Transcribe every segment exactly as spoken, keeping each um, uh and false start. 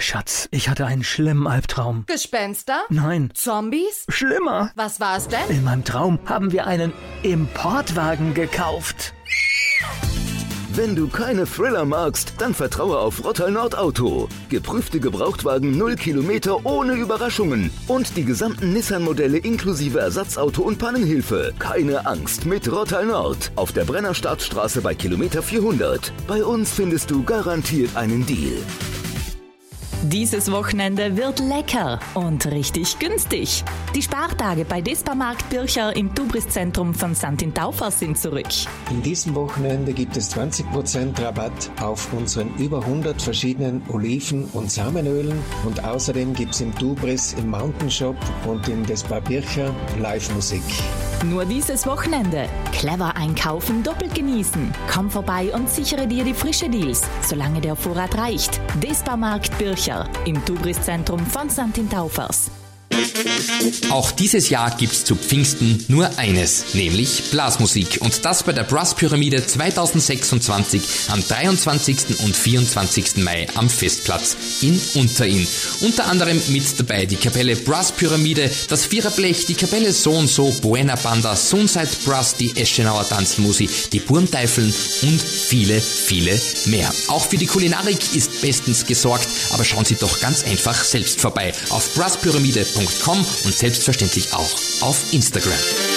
Schatz, ich hatte einen schlimmen Albtraum. Gespenster? Nein. Zombies? Schlimmer. Was war es denn? In meinem Traum haben wir einen Importwagen gekauft. Wenn du keine Thriller magst, dann vertraue auf Rottal Nord Auto. Geprüfte Gebrauchtwagen null Kilometer ohne Überraschungen. Und die gesamten Nissan-Modelle inklusive Ersatzauto und Pannenhilfe. Keine Angst mit Rottal Nord. Auf der Brennerstadtstraße bei Kilometer vierhundert. Bei uns findest du garantiert einen Deal. Dieses Wochenende wird lecker und richtig günstig. Die Spartage bei Disparmarkt Bircher im Tubris-Zentrum von Sankt Taufers sind zurück. In diesem Wochenende gibt es zwanzig Prozent Rabatt auf unseren über hundert verschiedenen Oliven- und Samenölen und außerdem gibt es im Tubris, im Mountain Shop und in Dispar Bircher Live-Musik. Nur dieses Wochenende. Clever einkaufen, doppelt genießen. Komm vorbei und sichere dir die frische Deals, solange der Vorrat reicht. Disparmarkt Bircher im Tubris-Zentrum von Sankt Taufers. Auch dieses Jahr gibt's zu Pfingsten nur eines, nämlich Blasmusik. Und das bei der Brass-Pyramide zweitausendsechsundzwanzig am dreiundzwanzigsten und vierundzwanzigsten Mai am Festplatz in Unterinn. Unter anderem mit dabei die Kapelle Brass-Pyramide, das Viererblech, die Kapelle So und So, Buena Banda, Sunside Brass, die Eschenauer Tanzmusi, die Burmteifeln und viele, viele mehr. Auch für die Kulinarik ist bestens gesorgt, aber schauen Sie doch ganz einfach selbst vorbei auf brasspyramide punkt com und selbstverständlich auch auf Instagram.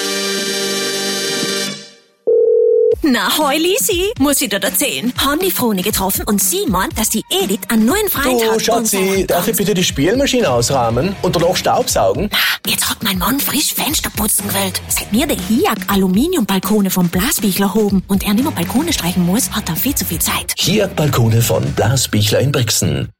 Na, hoi Lisi, muss ich dir erzählen. Haben die Froni getroffen und sie meint, dass die Edith einen neuen Freund Du, hat. Schatzi, darf ich bitte die Spülmaschine ausräumen und danach Staubsaugen? Na, jetzt hat mein Mann frisch Fenster putzen gewählt. Seit mir der H I A G Aluminiumbalkone vom Blasbichler hoben und er nicht mehr Balkone streichen muss, hat er viel zu viel Zeit. H I A G Balkone von Blasbichler in Brixen.